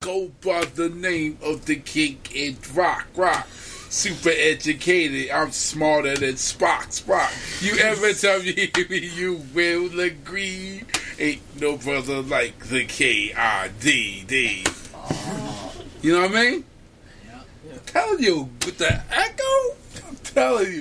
go by the name of the king in rock. Super educated, I'm smarter than Spock. You ever tell me you will agree? Ain't no brother like the K-I-D-D. You know what I mean? I'm telling you, with the echo, I'm telling you.